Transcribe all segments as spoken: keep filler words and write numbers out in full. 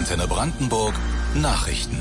Antenne Brandenburg Nachrichten.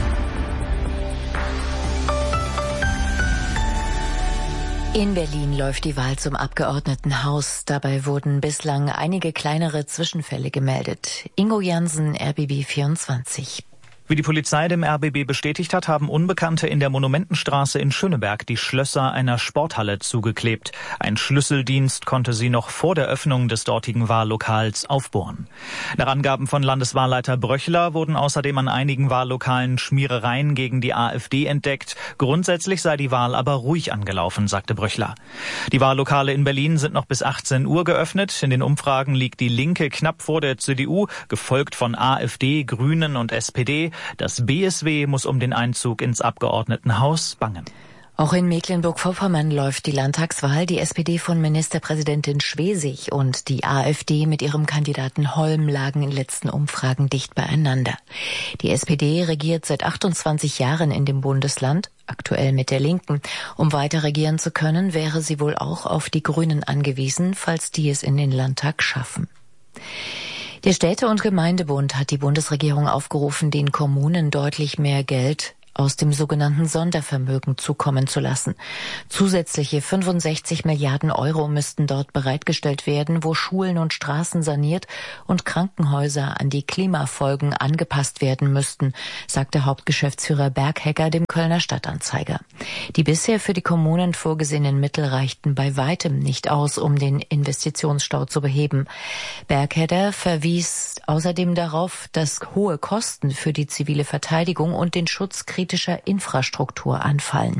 In Berlin läuft die Wahl zum Abgeordnetenhaus. Dabei wurden bislang einige kleinere Zwischenfälle gemeldet. Ingo Jansen, R B B vierundzwanzig. Wie die Polizei dem R B B bestätigt hat, haben Unbekannte in der Monumentenstraße in Schöneberg die Schlösser einer Sporthalle zugeklebt. Ein Schlüsseldienst konnte sie noch vor der Öffnung des dortigen Wahllokals aufbohren. Nach Angaben von Landeswahlleiter Bröchler wurden außerdem an einigen Wahllokalen Schmierereien gegen die AfD entdeckt. Grundsätzlich sei die Wahl aber ruhig angelaufen, sagte Bröchler. Die Wahllokale in Berlin sind noch bis achtzehn Uhr geöffnet. In den Umfragen liegt die Linke knapp vor der C D U, gefolgt von AfD, Grünen und S P D. Das B S W muss um den Einzug ins Abgeordnetenhaus bangen. Auch in Mecklenburg-Vorpommern läuft die Landtagswahl. Die S P D von Ministerpräsidentin Schwesig und die AfD mit ihrem Kandidaten Holm lagen in letzten Umfragen dicht beieinander. Die S P D regiert seit achtundzwanzig Jahren in dem Bundesland, aktuell mit der Linken. Um weiter regieren zu können, wäre sie wohl auch auf die Grünen angewiesen, falls die es in den Landtag schaffen. Der Städte- und Gemeindebund hat die Bundesregierung aufgerufen, den Kommunen deutlich mehr Geld aus dem sogenannten Sondervermögen zukommen zu lassen. Zusätzliche fünfundsechzig Milliarden Euro müssten dort bereitgestellt werden, wo Schulen und Straßen saniert und Krankenhäuser an die Klimafolgen angepasst werden müssten, sagte Hauptgeschäftsführer Berghegger dem Kölner Stadtanzeiger. Die bisher für die Kommunen vorgesehenen Mittel reichten bei weitem nicht aus, um den Investitionsstau zu beheben. Berghegger verwies außerdem darauf, dass hohe Kosten für die zivile Verteidigung und den Schutz kritischer Infrastruktur anfallen.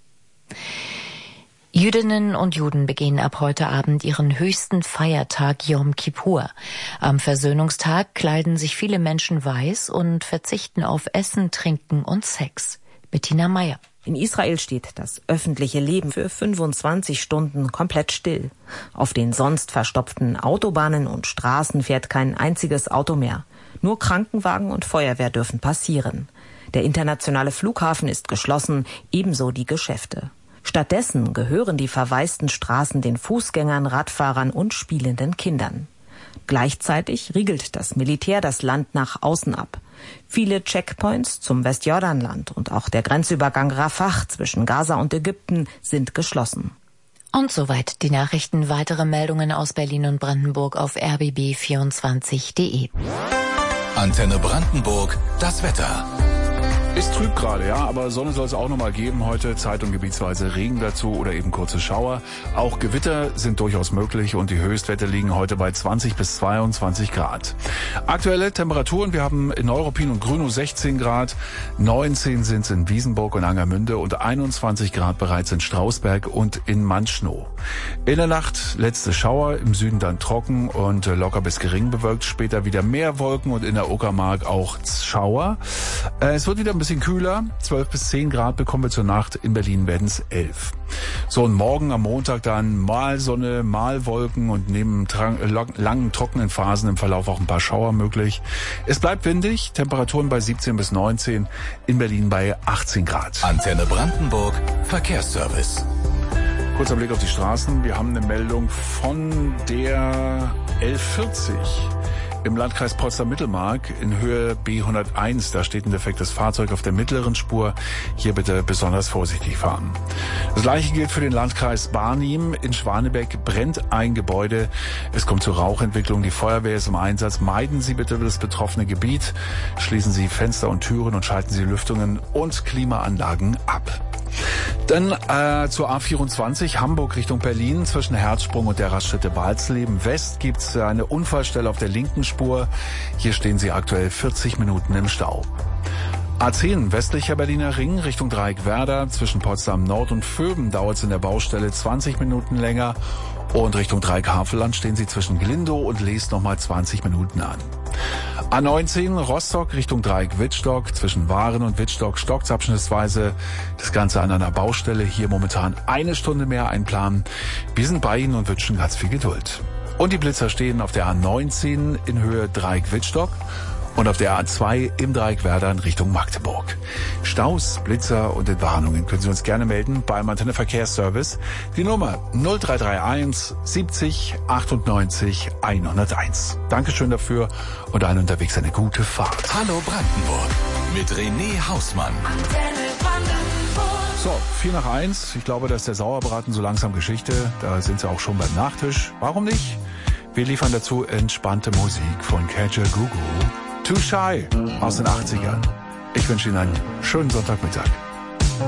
Jüdinnen und Juden begehen ab heute Abend ihren höchsten Feiertag Yom Kippur. Am Versöhnungstag kleiden sich viele Menschen weiß und verzichten auf Essen, Trinken und Sex. Bettina Meyer. In Israel steht das öffentliche Leben für fünfundzwanzig Stunden komplett still. Auf den sonst verstopften Autobahnen und Straßen fährt kein einziges Auto mehr. Nur Krankenwagen und Feuerwehr dürfen passieren. Der internationale Flughafen ist geschlossen, ebenso die Geschäfte. Stattdessen gehören die verwaisten Straßen den Fußgängern, Radfahrern und spielenden Kindern. Gleichzeitig riegelt das Militär das Land nach außen ab. Viele Checkpoints zum Westjordanland und auch der Grenzübergang Rafah zwischen Gaza und Ägypten sind geschlossen. Und soweit die Nachrichten. Weitere Meldungen aus Berlin und Brandenburg auf r b b vierundzwanzig punkt de. Antenne Brandenburg, das Wetter. Ist trüb gerade, ja, aber Sonne soll es auch nochmal geben heute. Zeit- und gebietsweise Regen dazu oder eben kurze Schauer. Auch Gewitter sind durchaus möglich und die Höchstwerte liegen heute bei zwanzig bis zweiundzwanzig Grad. Aktuelle Temperaturen, wir haben in Neuruppin und Grünow sechzehn Grad, neunzehn sind es in Wiesenburg und Angermünde und einundzwanzig Grad bereits in Strausberg und in Manschnow. In der Nacht letzte Schauer, im Süden dann trocken und locker bis gering bewölkt. Später wieder mehr Wolken und in der Uckermark auch Schauer. Es wird wieder ein bisschen kühler, zwölf bis zehn Grad bekommen wir zur Nacht, in Berlin werden es elf. So, und morgen am Montag dann mal Sonne, mal Wolken und neben tra- langen trockenen Phasen im Verlauf auch ein paar Schauer möglich. Es bleibt windig, Temperaturen bei siebzehn bis neunzehn, in Berlin bei achtzehn Grad. Antenne Brandenburg, Verkehrsservice. Kurzer Blick auf die Straßen, wir haben eine Meldung von der L vierzig. Im Landkreis Potsdam-Mittelmark in Höhe B hunderteins, da steht ein defektes Fahrzeug auf der mittleren Spur. Hier bitte besonders vorsichtig fahren. Das gleiche gilt für den Landkreis Barnim. In Schwanebeck brennt ein Gebäude. Es kommt zur Rauchentwicklung. Die Feuerwehr ist im Einsatz. Meiden Sie bitte das betroffene Gebiet. Schließen Sie Fenster und Türen und schalten Sie Lüftungen und Klimaanlagen ab. Dann äh, zur A vierundzwanzig, Hamburg Richtung Berlin. Zwischen Herzsprung und der Raststätte Balsleben West gibt's eine Unfallstelle auf der linken Spur. Hier stehen Sie aktuell vierzig Minuten im Stau. A zehn, westlicher Berliner Ring Richtung Dreieck Werder. Zwischen Potsdam Nord und Vöben dauert es in der Baustelle zwanzig Minuten länger. Und Richtung Dreieck Havelland stehen Sie zwischen Glindow und Lees nochmal zwanzig Minuten an. A neunzehn, Rostock Richtung Dreieck Wittstock. Zwischen Waren und Wittstock stockt's abschnittsweise. Das Ganze an einer Baustelle. Hier momentan eine Stunde mehr einplanen. Wir sind bei Ihnen und wünschen ganz viel Geduld. Und die Blitzer stehen auf der A neunzehn in Höhe Dreieck Wittstock. Und auf der A zwei im Dreieck Werder in Richtung Magdeburg. Staus, Blitzer und Entwarnungen können Sie uns gerne melden beim Antenne Verkehrsservice. Die Nummer null drei drei eins siebzig achtundneunzig hunderteins. Dankeschön dafür und allen unterwegs eine gute Fahrt. Hallo Brandenburg mit René Hausmann. So, vier nach eins. Ich glaube, dass der Sauerbraten so langsam Geschichte. Da sind Sie auch schon beim Nachtisch. Warum nicht? Wir liefern dazu entspannte Musik von Kajagoogoo. Too Shy aus den achtzigern. Ich wünsche Ihnen einen schönen Sonntagmittag.